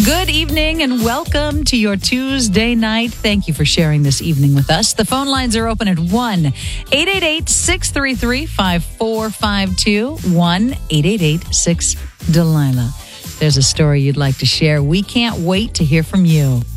Good evening and welcome to your Tuesday night. Thank you for sharing this evening with us. The phone lines are open at 1-888-633-5452, 1-888-6-DELILA. There's a story you'd like to share. We can't wait to hear from you.